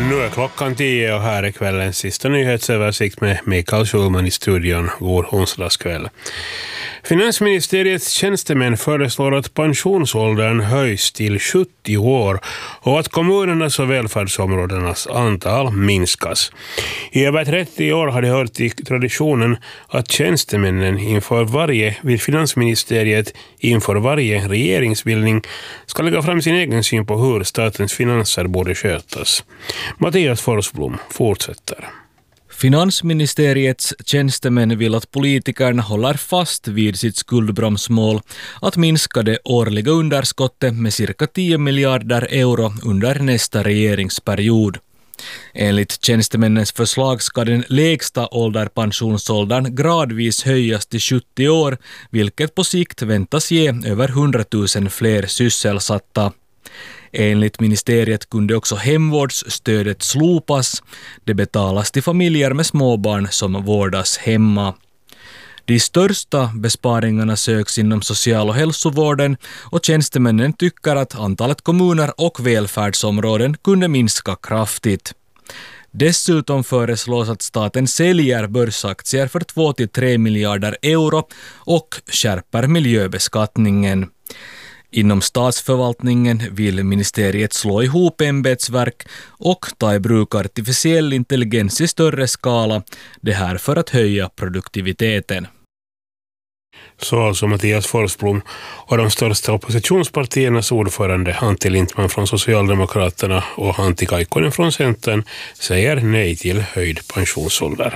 Nu är klockan 10 och här är kvällens sista nyhetsöversikt med Mikael Schulman i studion. God onsdagskväll. Finansministeriets tjänstemän föreslår att pensionsåldern höjs till 70 år och att kommunernas och välfärdsområdenas antal minskas. I över 30 år har det hört till traditionen att tjänstemännen vid finansministeriet inför varje regeringsbildning ska lägga fram sin egen syn på hur statens finanser borde skötas. Mattias Forsblom fortsätter. Finansministeriets tjänstemän vill att politikerna håller fast vid sitt skuldbromsmål att minska det årliga underskottet med cirka 10 miljarder euro under nästa regeringsperiod. Enligt tjänstemännens förslag ska den lägsta ålderpensionsåldern gradvis höjas till 70 år, vilket på sikt väntas ge över 100 000 fler sysselsatta. Enligt ministeriet kunde också hemvårdsstödet slopas. Det betalas till familjer med småbarn som vårdas hemma. De största besparingarna söks inom social- och hälsovården och tjänstemännen tycker att antalet kommuner och välfärdsområden kunde minska kraftigt. Dessutom föreslås att staten säljer börsaktier för 2-3 miljarder euro och skärper miljöbeskattningen. Inom statsförvaltningen vill ministeriet slå ihop ämbetsverk och ta i bruk artificiell intelligens i större skala, det här för att höja produktiviteten. Så alltså Mattias Forsblom och de största oppositionspartiernas ordförande Antti Lindtman från Socialdemokraterna och Antti Kaikkonen från Centern säger nej till höjd pensionsålder.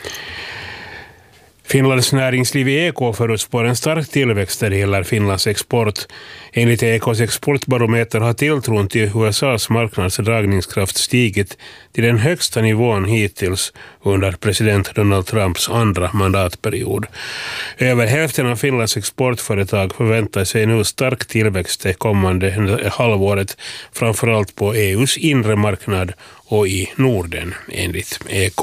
Finlands näringsliv i EK förutspår en stark tillväxt när det gäller Finlands export. Enligt EKs exportbarometer har tilltron till USAs marknadsdragningskraft stigit till den högsta nivån hittills under president Donald Trumps andra mandatperiod. Över hälften av Finlands exportföretag förväntar sig nu stark tillväxt det kommande halvåret, framförallt på EUs inre marknad och i Norden, enligt EK.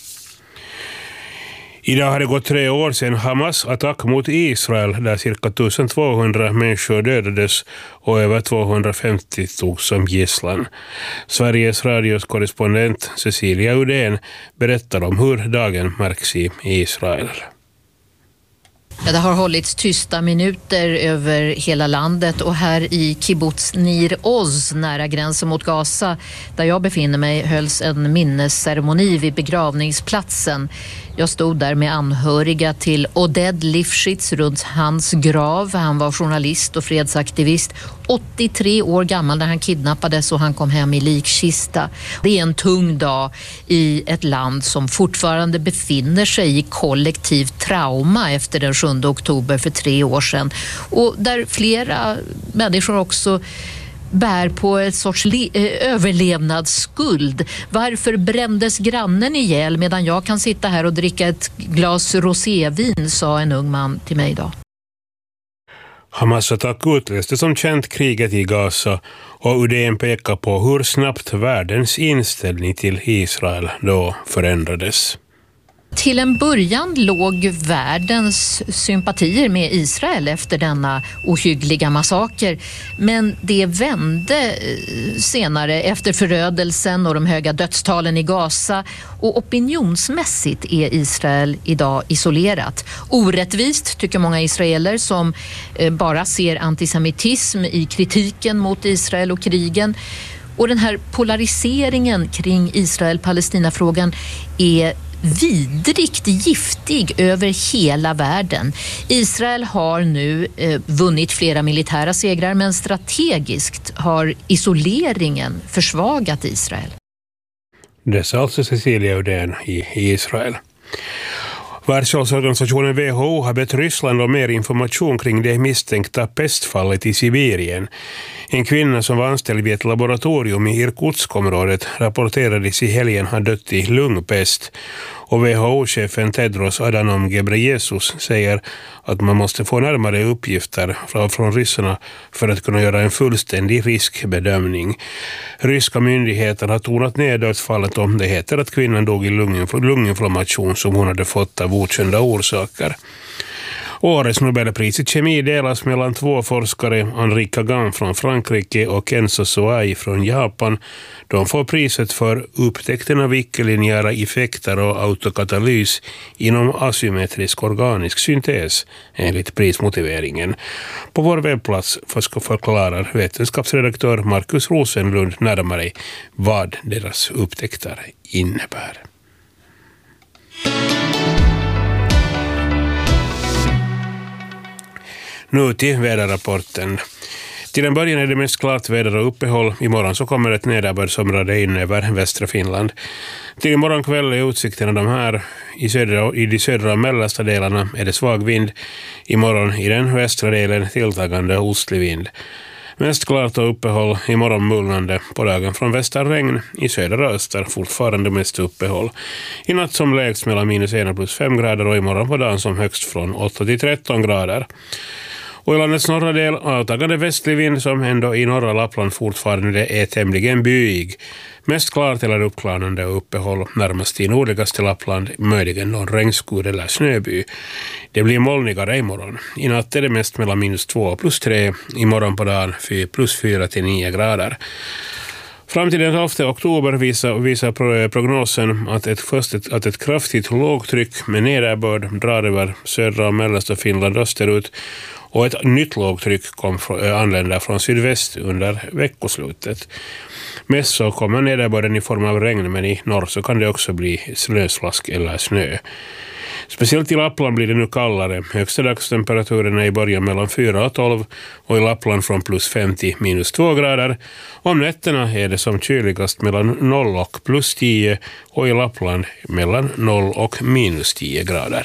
Idag har det gått 3 år sedan Hamas attack mot Israel där cirka 1200 människor dödades och över 250 togs som gisslan. Sveriges radios korrespondent Cecilia Udén berättar om hur dagen märks i Israel. Ja, det har hållits tysta minuter över hela landet och här i kibbutz Nir Oz nära gränsen mot Gaza där jag befinner mig hölls en minnesceremoni vid begravningsplatsen. Jag stod där med anhöriga till Oded Lifshitz runt hans grav. Han var journalist och fredsaktivist. 83 år gammal när han kidnappades och han kom hem i likkista. Det är en tung dag i ett land som fortfarande befinner sig i kollektivt trauma efter den 7 oktober för 3 år sedan. Och där flera människor också bär på ett sorts överlevnadsskuld. Varför brändes grannen ihjäl medan jag kan sitta här och dricka ett glas rosévin, sa en ung man till mig idag. Hamas attack utlöste som känt kriget i Gaza och Udén pekar på hur snabbt världens inställning till Israel då förändrades. Till en början låg världens sympatier med Israel efter denna ohyggliga massaker. Men det vände senare efter förödelsen och de höga dödstalen i Gaza. Och opinionsmässigt är Israel idag isolerat. Orättvist tycker många israeler som bara ser antisemitism i kritiken mot Israel och krigen. Och den här polariseringen kring Israel-Palestina-frågan är vidrigt giftig över hela världen. Israel har nu vunnit flera militära segrar, men strategiskt har isoleringen försvagat Israel. Det sa alltså Cecilia Udén i Israel. Världshälsoorganisationen WHO har bett Ryssland om mer information kring det misstänkta pestfallet i Sibirien. En kvinna som var anställd vid ett laboratorium i Irkutsk-området rapporterades i helgen ha dött i lungpest. Och WHO-chefen Tedros Adhanom Ghebreyesus säger att man måste få närmare uppgifter från ryssarna för att kunna göra en fullständig riskbedömning. Ryska myndigheter har tonat ner dödsfallet om det heter att kvinnan dog i lunginflammation som hon hade fått av okända orsaker. Årets Nobelpris i kemi delas mellan två forskare, Henri Kagan från Frankrike och Kenzo Soai från Japan. De får priset för upptäckten av icke-linjära effekter och autokatalys inom asymmetrisk organisk syntes, enligt prismotiveringen. På vår webbplats förklarar vetenskapsredaktör Markus Rosenlund närmare vad deras upptäckter innebär. Nu till väderrapporten. Till en början är det mest klart väder och uppehåll. Imorgon så kommer ett nederbördsområde in över västra Finland. Till imorgon kväll är utsikterna de här. I de södra och mellersta delarna är det svag vind. Imorgon i den västra delen tilltagande ostlig vind. Mest klart och uppehåll, imorgon mulnande, på dagen från väster regn, i södra öster fortfarande mest uppehåll. I natt som lägst mellan -1 och +5 grader och imorgon på dagen som högst från 8 till 13 grader. Och i landets norra del avtagande västlig vind som ändå i norra Lappland fortfarande är tämligen byig. Mest klart eller uppklarande och uppehåll närmast i nordligaste Lappland, möjligen någon regnskur eller snöby. Det blir molnigare imorgon. I natt är det mest mellan -2 och +3, imorgon på dagen +4 till 9 grader. Fram till den 12 oktober visar prognosen att ett kraftigt lågtryck med nederbörd drar över södra och mellersta Finland österut och ett nytt lågtryck anländer från sydväst under veckoslutet. Mest så kommer nederbörden i form av regn, men i norr så kan det också bli slöslask eller snö. Speciellt i Lappland blir det nu kallare. Högsta dagstemperaturen är i början mellan 4 och 12 och i Lappland från +5 till -2 grader. Om nätterna är det som kyligast mellan 0 och +10 och i Lappland mellan 0 och -10 grader.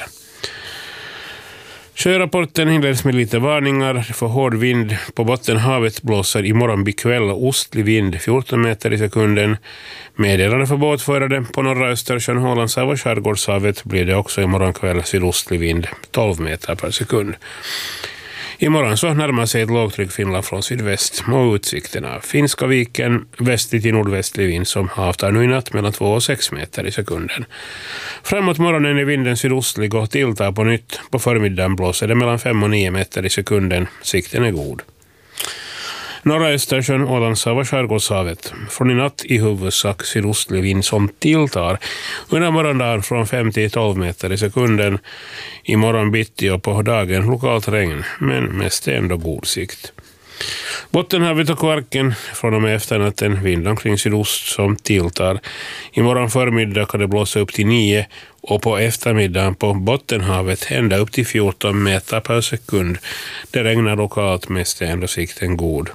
Sjörapporten inleds med lite varningar för hård vind. På Bottenhavet blåser imorgon bikväll ostlig vind 14 meter i sekunden. Meddelande för båtförare på norra Östersjön, Ålandshav och Skärgårdshavet blir det också imorgon kväll sydostlig vind 12 meter per sekund. Imorgon så närmar sig ett lågtryck Finland från sydväst och utsikterna. Finska viken västlig till nordvästlig vind som avtar nu i natt mellan 2 och 6 meter i sekunden. Framåt morgonen är vinden sydostlig och tilltar på nytt. På förmiddagen blåser det mellan 5 och 9 meter i sekunden. Sikten är god. Norra Östersjön, Ålandshav och Skärgårdshavet. Från i natt i huvudsak sydostlig vind som tilltar. Under morgondagen från 5 till 12 meter i sekunden. I morgon bitti och på dagen lokalt regn, men mest ändå god sikt. Bottenhavet och Kvarken från och med efternatten vind omkring sydost som tilltar. Imorgon förmiddag kan det blåsa upp till 9 och på eftermiddagen på Bottenhavet ända upp till 14 meter per sekund. Det regnar lokalt, mest ändå sikten god.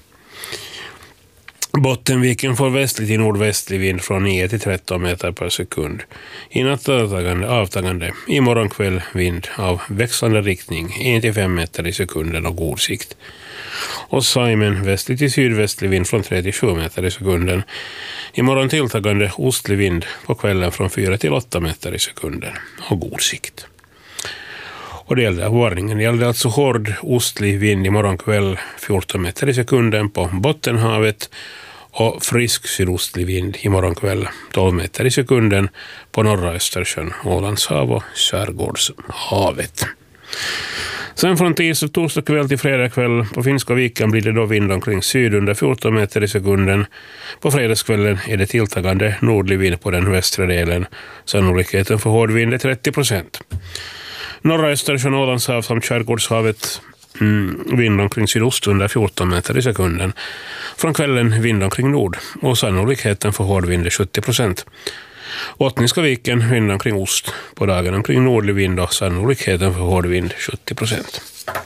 Bottenviken får västlig till nordvästlig vind från 9 till 13 meter per sekund. I natt avtagande. Imorgon kväll vind av växlande riktning 1 till 5 meter i sekunden och god sikt. Och Saimen västlig till sydvästlig vind från 3 till 7 meter i sekunden. Imorgon tilltagande ostlig vind på kvällen från 4 till 8 meter i sekunden och god sikt. Och varningen gällde alltså hård ostlig vind imorgon kväll 14 meter i sekunden på Bottenhavet och frisk sydostlig vind imorgon kväll 12 meter i sekunden på norra Östersjön, Ålandshav och Skärgårdshavet. Sen från torsdag kväll till fredag kväll på Finska viken blir det då vind omkring syd under 14 meter i sekunden. På fredagskvällen är det tilltagande nordlig vind på den västra delen. Sannolikheten för hård vind är 30%. Norra Östersjön, Ålandshav samt Skärgårdshavet vind omkring sydost under 14 meter i sekunden. Från kvällen vind omkring nord och sannolikheten för hård vind är 70%. Bottniska viken vind omkring ost, på dagen omkring nordlig vind och sannolikheten för hård vind 70%.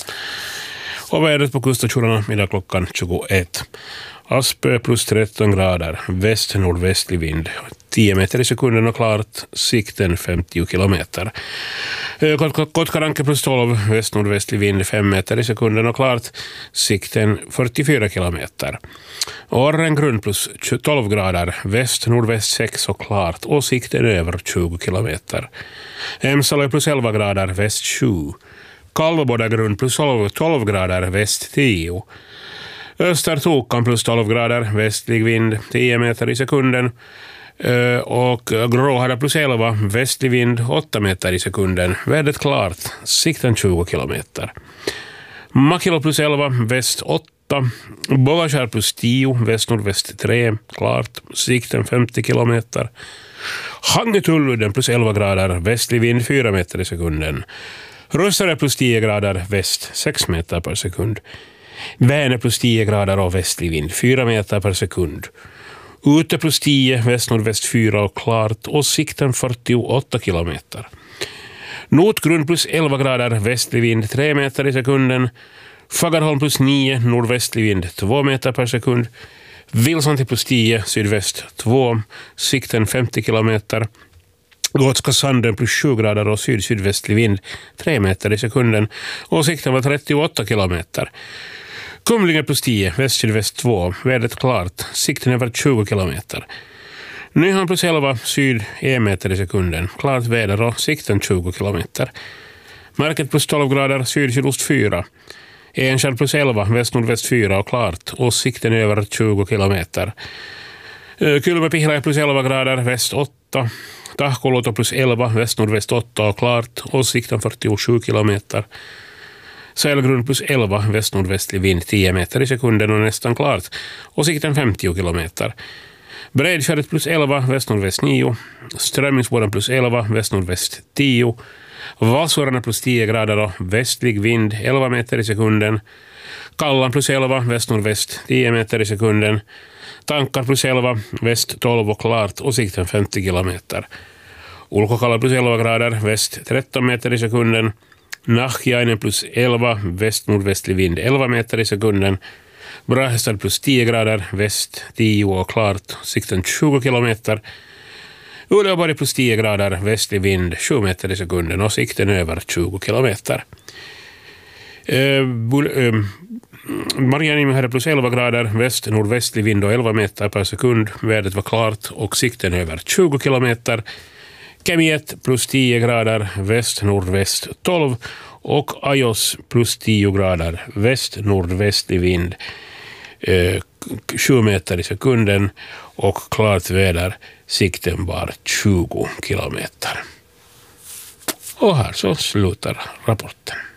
Och vädret på kuststationerna middag klockan 21. Aspö plus 13 grader, väst-nordvästlig vind, 10 meter i sekunden och klart, sikten 50 kilometer. Kotkaranke plus 12, väst-nordvästlig vind, 5 meter i sekunden och klart, sikten 44 kilometer. Orrengrund plus 12 grader, väst-nordväst 6 och klart och sikten över 20 kilometer. Emsalö plus 11 grader, väst 7. Kalvobodagrund plus 12 grader, väst 10. Östertokan plus 12 grader, västlig vind 10 meter i sekunden. Och Gråhärad plus 11, västlig vind 8 meter i sekunden. Vädret klart, sikten 20 kilometer. Makilo plus 11, väst 8. Bollakärr plus 10, väst-nordväst 3, klart, sikten 50 kilometer. Hangetulludden plus 11 grader, västlig vind 4 meter i sekunden. Rössare plus 10 grader, väst 6 meter per sekund. Vänä plus 10 grader och västlig vind 4 meter per sekund. Ute plus 10, väst-nordväst 4 och klart och sikten 48 kilometer. Notgrund plus 11 grader, västlig vind 3 meter i sekunden. Fagerholm plus 9, nordvästlig vind 2 meter per sekund. Vilsanti plus 10, sydväst 2, sikten 50 kilometer. Gotska Sanden plus 7 grader och sydvästlig vind 3 meter i sekunden och sikten var 38 kilometer. Kumlinge plus 10, väst-sydväst 2, vädret klart, sikten över 20 kilometer. Nyhamn plus 11, syd 1 meter i sekunden, klart väder och sikten 20 kilometer. Märket plus 12 grader, syd-sydost 4. Enskärd plus 11, väst-nordväst 4 och klart och sikten över 20 kilometer. Kylmäpihlä plus 11 grader, väst 8. Tahkoluoto plus 11, väst-nordväst 8 och klart och sikten 47 kilometer. Sälgrund plus 11, väst-nordvästlig vind 10 meter i sekunden och nästan klart och sikten 50 kilometer. Bredskärret plus 11, väst-nordväst 9. Strömmingsboden plus 11, väst-nordväst 10. Valsårarna plus 10 grader och västlig vind 11 meter i sekunden. Kallan plus 11, väst-nordväst 10 meter i sekunden. Tankar plus 11, väst 12 och klart och sikten 50 kilometer. Ulkokalla plus 11 grader, väst 13 meter i sekunden. Nahkiainen plus 11, väst-nordvästlig vind 11 meter i sekunden. Brahestad plus 10 grader, väst 10 och klart, sikten 20 kilometer. Uleåborg plus 10 grader, västlig vind 7 meter i sekunden och sikten över 20 kilometer. Marianniemi plus 11 grader, väst-nordvästlig vind och 11 meter per sekund. Vädret var klart och sikten över 20 kilometer. Kemiet plus 10 grader, väst-nordväst 12 och Ajos plus 10 grader, väst-nordvästlig vind 7 meter i sekunden och klart väder, sikten var 20 kilometer. Och här så slutar rapporten.